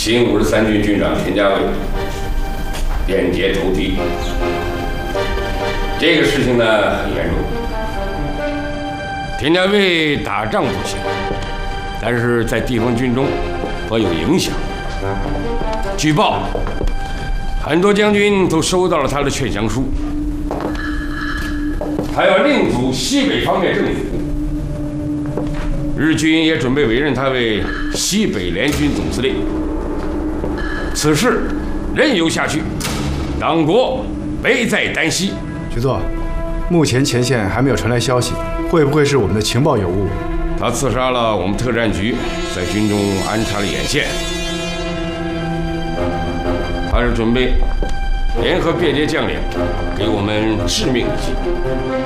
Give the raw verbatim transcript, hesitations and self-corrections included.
新五十三军军长田家卫变节投敌。这个事情呢很严重。田家卫打仗不行，但是在地方军中颇有影响。据报，很多将军都收到了他的劝降书。他要另组西北方面政府。日军也准备委任他为西北联军总司令。此事任由下去，党国危在旦夕。 局座，目前前线还没有传来消息，会不会是我们的情报有误？ 他刺杀了我们特战局在军中安插的眼线。他是准备联合便捷将领给我们致命一击。